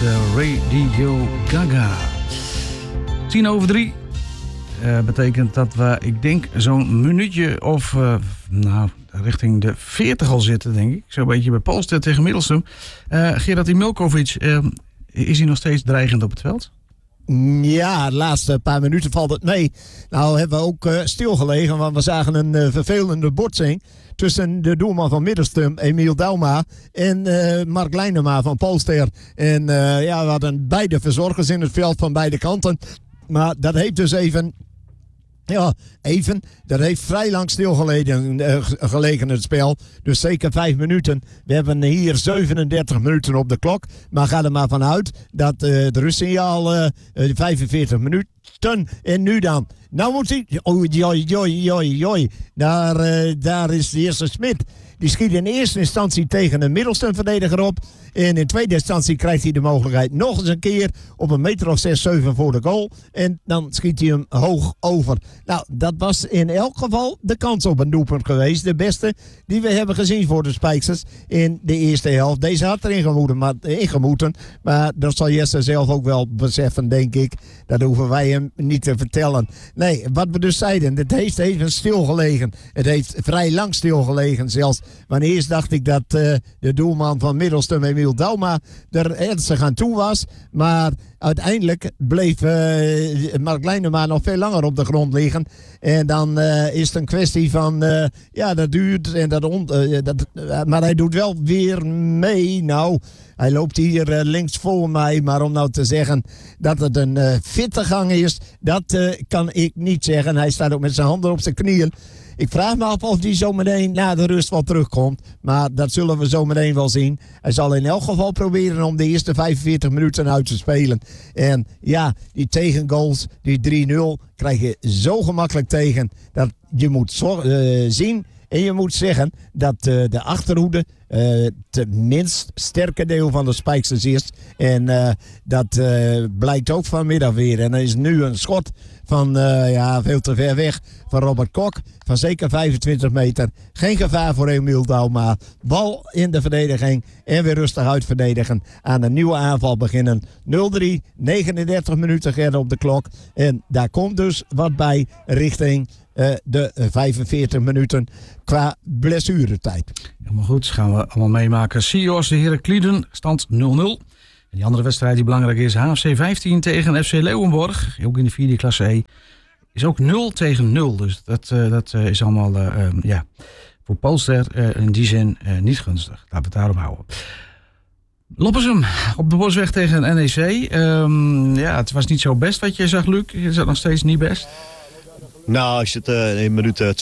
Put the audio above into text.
Radio Gaga. 3:10. Betekent dat we, ik denk, zo'n minuutje of richting de 40 al zitten, denk ik. Zo'n beetje bij Polster tegen Middelstum. Gerard Milkovic, is hij nog steeds dreigend op het veld? Ja, de laatste paar minuten valt het mee. Nou hebben we ook stilgelegen, want we zagen een vervelende botsing tussen de doelman van Middelstum, Emiel Dauma, en Mark Leinema van Polster. En we hadden beide verzorgers in het veld van beide kanten. Maar dat heeft dus dat heeft vrij lang stilgelegen het spel. Dus zeker 5 minuten. We hebben hier 37 minuten op de klok. Maar ga er maar vanuit dat het rustsignaal 45 minuten. En nu dan. Nou moet hij... Oei. Daar is de eerste Smit. Die schiet in eerste instantie tegen een Middelstum-verdediger op. En in tweede instantie krijgt hij de mogelijkheid nog eens een keer op een meter of 6-7 voor de goal. En dan schiet hij hem hoog over. Nou, dat was in elk geval de kans op een doelpunt geweest. De beste die we hebben gezien voor de Spijksters in de eerste helft. Deze had erin gemoeten. Maar dat zal Jesse zelf ook wel beseffen, denk ik. Dat hoeven wij hem niet te vertellen. Nee, wat we dus zeiden, het heeft even stilgelegen. Het heeft vrij lang stilgelegen zelfs. Want eerst dacht ik dat de doelman van Middelstum, Emiel Dauma, er ernstig aan toe was. Maar uiteindelijk bleef Mark Leinema nog veel langer op de grond liggen. En dan is het een kwestie van, dat duurt. En maar hij doet wel weer mee. Nou, hij loopt hier links voor mij. Maar om nou te zeggen dat het een fitte gang is, dat kan ik niet zeggen. Hij staat ook met zijn handen op zijn knieën. Ik vraag me af of hij zometeen na de rust wel terugkomt. Maar dat zullen we zometeen wel zien. Hij zal in elk geval proberen om de eerste 45 minuten uit te spelen. En ja, die tegengoals, die 3-0, krijg je zo gemakkelijk tegen. Dat je moet zien en je moet zeggen dat de achterhoede het minst sterke deel van de Spijksters is. En dat blijkt ook vanmiddag weer. En er is nu een schot van veel te ver weg van Robert Kok. Van zeker 25 meter. Geen gevaar voor Emiel Dauma. Bal in de verdediging. En weer rustig uitverdedigen. Aan een nieuwe aanval beginnen. 0-3. 39 minuten gerden op de klok. En daar komt dus wat bij richting de 45 minuten qua blessuretijd. Helemaal goed, gaan we allemaal meemaken. Sios de Heracliden, stand 0-0. En die andere wedstrijd die belangrijk is, HFC 15 tegen FC Leeuwenborg. Ook in de 4e klasse E. Is ook 0-0. Dus dat is allemaal voor Polster in die zin niet gunstig. Laten we het daarop houden. Loppersum op de Bosweg tegen NEC. Het was niet zo best wat je zag, Luc. Is dat nog steeds niet best? Nou, als je het in minuut